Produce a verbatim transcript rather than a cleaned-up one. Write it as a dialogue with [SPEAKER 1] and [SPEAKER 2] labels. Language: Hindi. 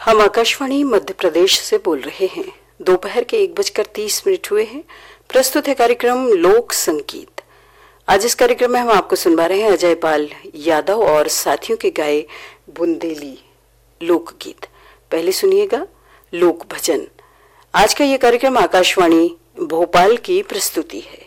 [SPEAKER 1] हम आकाशवाणी मध्य प्रदेश से बोल रहे हैं। दोपहर के एक बजकर तीस मिनट हुए हैं। प्रस्तुत है कार्यक्रम लोक संगीत। आज इस कार्यक्रम में हम आपको सुनवा रहे हैं अजय पाल यादव और साथियों के गाए बुंदेली लोकगीत। पहले सुनिएगा लोक भजन। आज का ये कार्यक्रम आकाशवाणी भोपाल की प्रस्तुति है।